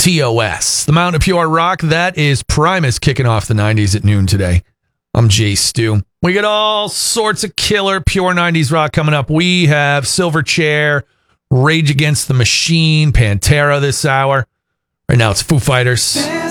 TOS. The Mountain of Pure Rock, that is Primus kicking off the 90s at noon today. I'm Jay Stu. We got all sorts of killer pure 90s rock coming up. We have Silverchair, Rage Against the Machine, Pantera this hour. Right now it's Foo Fighters.